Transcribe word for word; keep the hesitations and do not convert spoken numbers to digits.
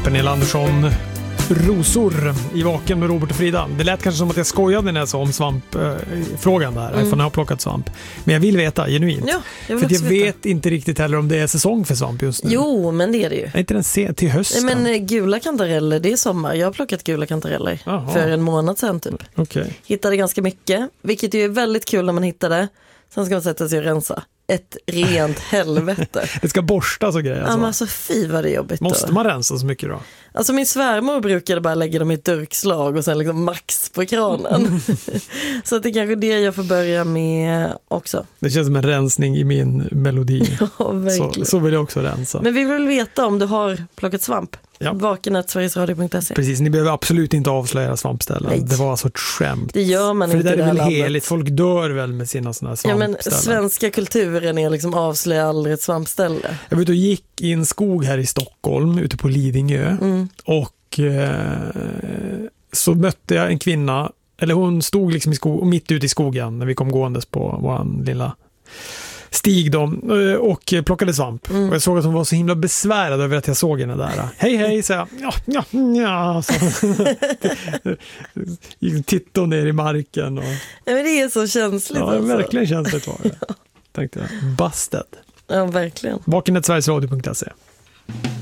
Pernilla Andersson, Rosor i Vaken med Robert och Frida. Det lät kanske som att jag skojade när jag sa om svampfrågan där. Mm. Jag har plockat svamp. Men jag vill veta, genuint. Ja, jag för jag veta. vet inte riktigt heller om det är säsong för svamp just nu. Jo, men det är det ju. Är inte den se till hösten? Nej, men gula kantareller, det är sommar. Jag har plockat gula kantareller Aha. för en månad sedan typ. Okay. Hittade ganska mycket, vilket ju är väldigt kul när man hittar det. Sen ska man sätta sig och rensa. Ett rent helvete. Det ska borstas och grejer. Alltså. Ja, men alltså fy vad det är jobbigt. Måste då. man rensa så mycket då? Alltså min svärmor brukade bara lägga dem i ett durkslag och sen liksom max på kranen. Så att det är kanske det jag får börja med också. Det känns som en rensning i min melodi. Ja, verkligen. Så, så vill jag också rensa. Men vi vill veta om du har plockat svamp. Ja. vaken at sverigesradio punkt se. Precis, ni behöver absolut inte avslöja svampställen. Nej. Det var alltså ett skämt. Det gör man För inte. För det där är väl heligt. heligt. Folk dör väl med sina sådana här svampställen. Ja, men svenska kulturen är liksom avslöja aldrig ett svampställe. Jag var ute och gick i en skog här i Stockholm, ute på Lidingö. Mm. Och eh, så mötte jag en kvinna, eller hon stod liksom i skog, mitt ute i skogen när vi kom gåendes på vår lilla stig då, och plockade svamp. Mm. Och jag såg att hon var så himla besvärad över att jag såg henne där. Hej hej, sa jag. Ja, ja, ja. Så. Tittade ner i marken. Och... Ja, men det är så känsligt. Ja, alltså. verkligen känsligt var det. Tänkte jag. Busted. Ja, verkligen. vaken at sverigesradio punkt se.